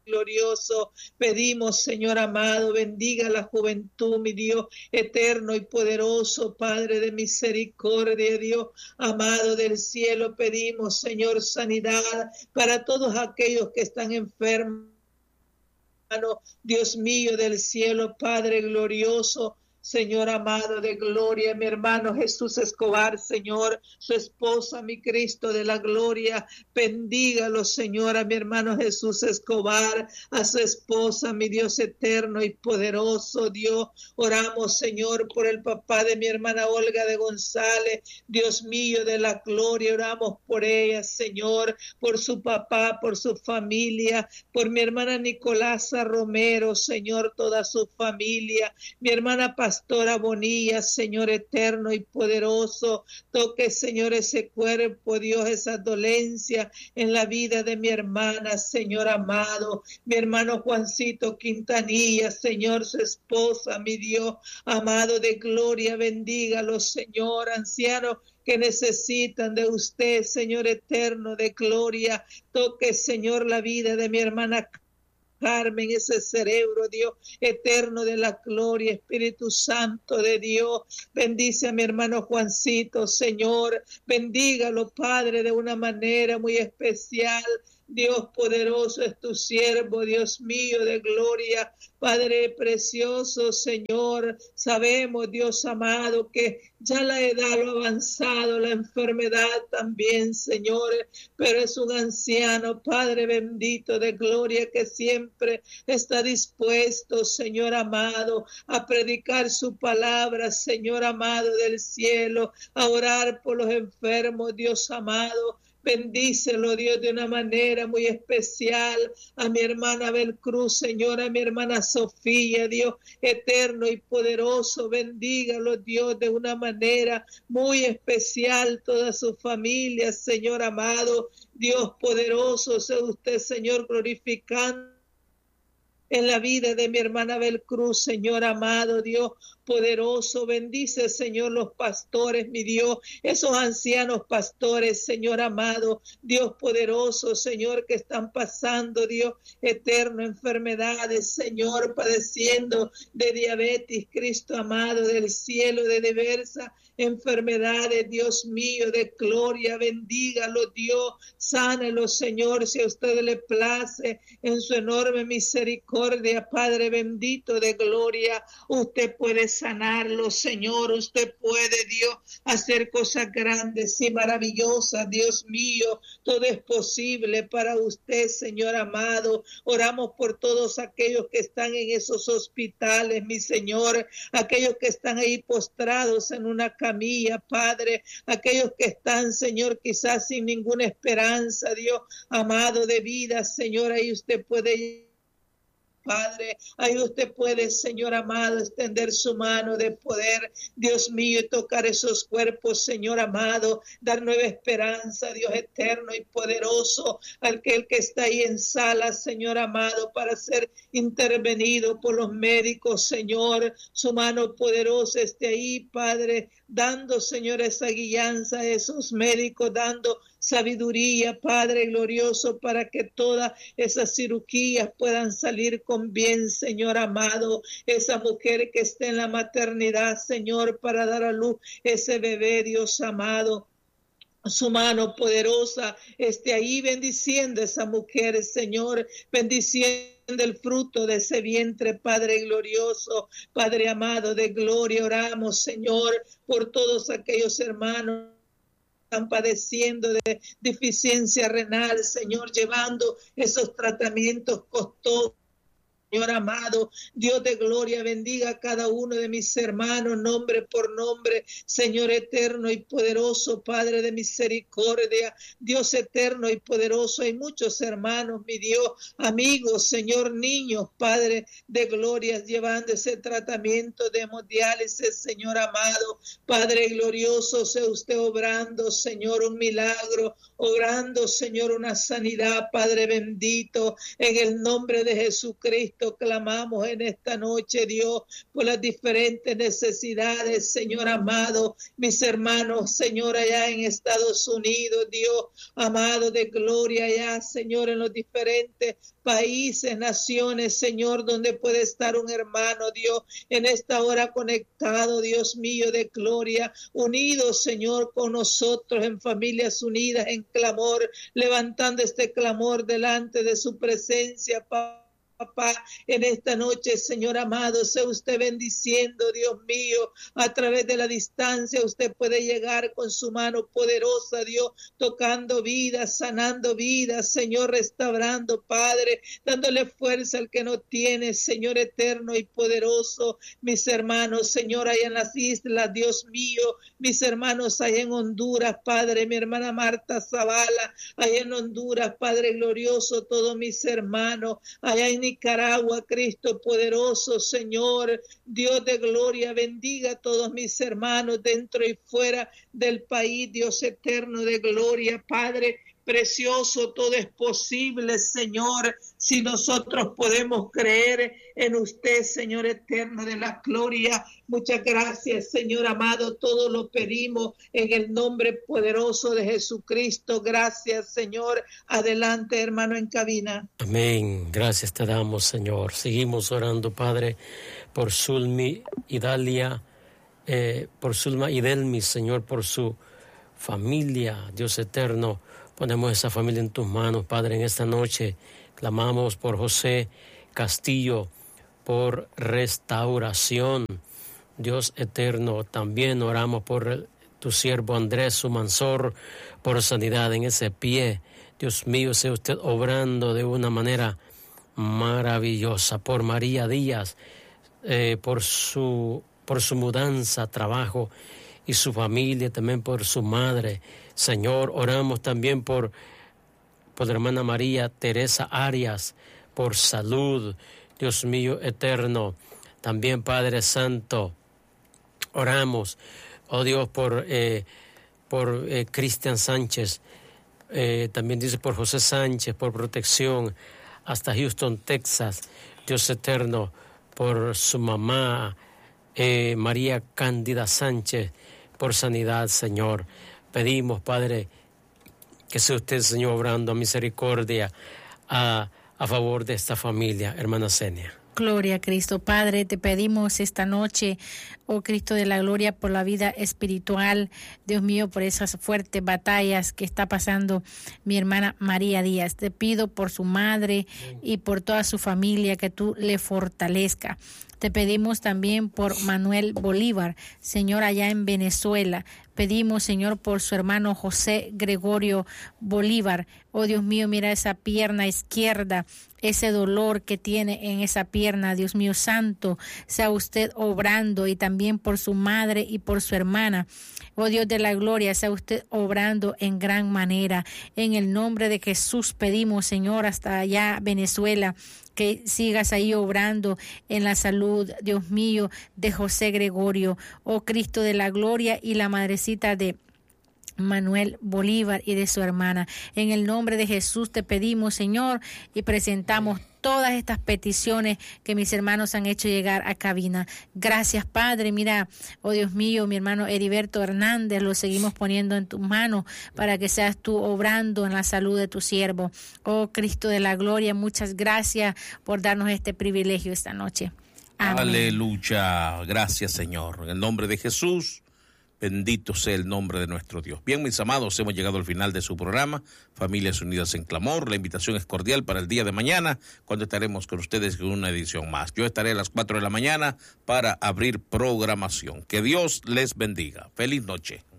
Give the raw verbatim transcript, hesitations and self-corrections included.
glorioso. Pedimos, Señor amado, bendiga la juventud, mi Dios eterno y poderoso, Padre de misericordia, Dios amado del cielo. Pedimos, Señor, sanidad para todos aquellos que están enfermos. Dios mío del cielo, Padre glorioso, Señor amado de gloria, mi hermano Jesús Escobar, Señor, su esposa, mi Cristo de la gloria, bendígalo, Señor, a mi hermano Jesús Escobar, a su esposa, mi Dios eterno y poderoso, Dios. Oramos, Señor, por el papá de mi hermana Olga de González, Dios mío de la gloria, oramos por ella, Señor, por su papá, por su familia, por mi hermana Nicolasa Romero, Señor, toda su familia, mi hermana Pastora Bonilla, Señor eterno y poderoso, toque, Señor, ese cuerpo, Dios, esa dolencia en la vida de mi hermana, Señor amado, mi hermano Juancito Quintanilla, Señor, su esposa, mi Dios amado de gloria, bendígalo, Señor, anciano que necesitan de usted, Señor eterno de gloria, toque, Señor, la vida de mi hermana Carmen, ese cerebro, Dios eterno de la gloria, Espíritu Santo de Dios, bendice a mi hermano Juancito, Señor, bendígalo, Padre, de una manera muy especial. Dios poderoso es tu siervo, Dios mío de gloria, Padre precioso, Señor, sabemos, Dios amado, que ya la edad lo ha avanzado, la enfermedad también, Señor, pero es un anciano, Padre bendito de gloria, que siempre está dispuesto, Señor amado, a predicar su palabra, Señor amado del cielo, a orar por los enfermos, Dios amado. Bendícelo, Dios, de una manera muy especial a mi hermana Abel Cruz, Señor, a mi hermana Sofía, Dios eterno y poderoso. Bendígalo, Dios, de una manera muy especial, toda su familia, Señor amado. Dios poderoso, sea usted, Señor, glorificando en la vida de mi hermana Abel Cruz, Señor amado, Dios poderoso, bendice, Señor, los pastores, mi Dios, esos ancianos pastores, Señor amado, Dios poderoso, Señor, que están pasando, Dios eterno, enfermedades, Señor, padeciendo de diabetes, Cristo amado, del cielo, de diversas enfermedades, Dios mío, de gloria, bendígalo, Dios, sánelo, Señor, si a usted le place, en su enorme misericordia, Padre bendito de gloria, usted puede sanarlo, Señor, usted puede, Dios, hacer cosas grandes y maravillosas, Dios mío, todo es posible para usted, Señor amado. Oramos por todos aquellos que están en esos hospitales, mi Señor, aquellos que están ahí postrados en una camilla, Padre, aquellos que están, Señor, quizás sin ninguna esperanza, Dios amado de vida, Señor, ahí usted puede, Padre, ahí usted puede, Señor amado, extender su mano de poder, Dios mío, y tocar esos cuerpos, Señor amado, dar nueva esperanza, Dios eterno y poderoso, aquel que está ahí en sala, Señor amado, para ser intervenido por los médicos, Señor, su mano poderosa esté ahí, Padre, dando, Señor, esa guianza a esos médicos, dando sabiduría, Padre glorioso, para que todas esas cirugías puedan salir con bien, Señor amado. Esa mujer que esté en la maternidad, Señor, para dar a luz ese bebé, Dios amado, su mano poderosa esté ahí bendiciendo a esa mujer, Señor, bendiciendo el fruto de ese vientre, Padre glorioso, Padre amado de gloria. Oramos, Señor, por todos aquellos hermanos están padeciendo de deficiencia renal, Señor, llevando esos tratamientos costosos. Señor amado, Dios de gloria, bendiga a cada uno de mis hermanos, nombre por nombre, Señor eterno y poderoso, Padre de misericordia, Dios eterno y poderoso. Hay muchos hermanos, mi Dios, amigos, Señor, niños, Padre de gloria, llevando ese tratamiento de hemodiálisis, Señor amado, Padre glorioso, sea usted obrando, Señor, un milagro, obrando, Señor, una sanidad, Padre bendito, en el nombre de Jesucristo. Cristo, clamamos en esta noche, Dios, por las diferentes necesidades, Señor amado, mis hermanos, Señor, allá en Estados Unidos, Dios, amado de gloria, allá, Señor, en los diferentes países, naciones, Señor, donde puede estar un hermano, Dios, en esta hora conectado, Dios mío, de gloria, unidos, Señor, con nosotros en familias unidas, en clamor, levantando este clamor delante de su presencia, Padre. Papá, en esta noche, Señor amado, sea usted bendiciendo, Dios mío, a través de la distancia, usted puede llegar con su mano poderosa, Dios, tocando vidas, sanando vidas, Señor, restaurando, Padre, dándole fuerza al que no tiene, Señor eterno y poderoso, mis hermanos, Señor, allá en las islas, Dios mío, mis hermanos allá en Honduras, Padre, mi hermana Marta Zavala, allá en Honduras, Padre glorioso, todos mis hermanos, allá en Nicaragua, Cristo poderoso, Señor, Dios de gloria, bendiga a todos mis hermanos dentro y fuera del país, Dios eterno de gloria, Padre precioso, todo es posible, Señor, si nosotros podemos creer en usted, Señor eterno de la gloria. Muchas gracias, Señor amado, todo lo pedimos en el nombre poderoso de Jesucristo. Gracias, Señor. Adelante, hermano, en cabina. Amén. Gracias te damos, Señor. Seguimos orando, Padre, por Zulmi y Dalia, eh, por Zulma y Delmi, Señor, por su familia, Dios eterno. Ponemos esa familia en tus manos, Padre, en esta noche. Clamamos por José Castillo, por restauración. Dios eterno, también oramos por tu siervo Andrés Sumansor, por sanidad en ese pie. Dios mío, sea usted obrando de una manera maravillosa. Por María Díaz, eh, por su, por su mudanza, trabajo y su familia, también por su madre. Señor, oramos también por, por la hermana María Teresa Arias, por salud, Dios mío eterno. También, Padre Santo, oramos, oh Dios, por, eh, por eh, Cristian Sánchez, eh, también dice por José Sánchez, por protección, hasta Houston, Texas, Dios eterno, por su mamá, eh, María Cándida Sánchez, por sanidad, Señor. Pedimos, Padre, que sea usted, Señor, obrando a misericordia a, a favor de esta familia, hermana Senia. Gloria a Cristo. Padre, te pedimos esta noche, oh Cristo de la gloria, por la vida espiritual, Dios mío, por esas fuertes batallas que está pasando mi hermana María Díaz. Te pido por su madre y por toda su familia que tú le fortalezca. Te pedimos también por Manuel Bolívar, Señor, allá en Venezuela. Pedimos, Señor, por su hermano José Gregorio Bolívar. Oh, Dios mío, mira esa pierna izquierda, ese dolor que tiene en esa pierna. Dios mío santo, sea usted obrando, y también por su madre y por su hermana. Oh, Dios de la gloria, sea usted obrando en gran manera. En el nombre de Jesús pedimos, Señor, hasta allá Venezuela, que sigas ahí obrando en la salud, Dios mío, de José Gregorio, oh Cristo de la gloria, y la madrecita de Manuel Bolívar y de su hermana. En el nombre de Jesús te pedimos, Señor, y presentamos todas estas peticiones que mis hermanos han hecho llegar a cabina. Gracias, Padre. Mira, oh Dios mío, mi hermano Heriberto Hernández, lo seguimos poniendo en tus manos para que seas tú obrando en la salud de tu siervo. Oh Cristo de la gloria, muchas gracias por darnos este privilegio esta noche. Amén. Aleluya. Gracias, Señor. En el nombre de Jesús, bendito sea el nombre de nuestro Dios. Bien, mis amados, hemos llegado al final de su programa, Familias Unidas en Clamor. La invitación es cordial para el día de mañana, cuando estaremos con ustedes con una edición más. Yo estaré a las cuatro de la mañana para abrir programación. Que Dios les bendiga. Feliz noche.